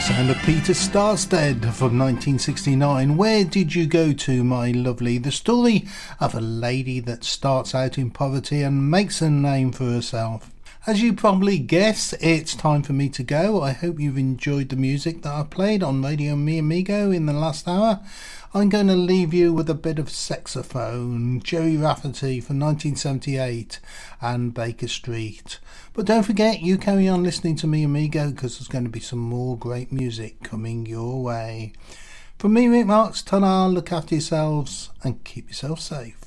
sound of Peter Starstead from 1969. Where did you go to, my lovely? The story of a lady that starts out in poverty and makes a name for herself. As you probably guessed, it's time for me to go. I hope you've enjoyed the music that I played on Radio Mi Amigo in the last hour. I'm going to leave you with a bit of saxophone, Jerry Rafferty from 1978 and Baker Street. But don't forget, you carry on listening to Mi Amigo, because there's going to be some more great music coming your way. From me, Rick Marks, ta-ra, look after yourselves and keep yourself safe.